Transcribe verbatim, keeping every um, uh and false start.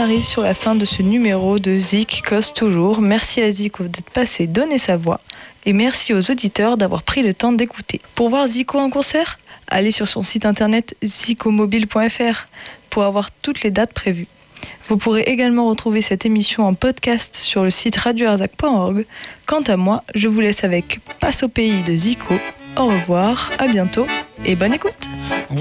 arrive sur la fin de ce numéro de Zik Cause Toujours. Merci à Zico d'être passé donner sa voix et merci aux auditeurs d'avoir pris le temps d'écouter. Pour voir Zico en concert, allez sur son site internet zicomobile point f r pour avoir toutes les dates prévues. Vous pourrez également retrouver cette émission en podcast sur le site radio arzac point org. Quant à moi, je vous laisse avec Passe au pays de Zico. Au revoir, à bientôt et bonne écoute.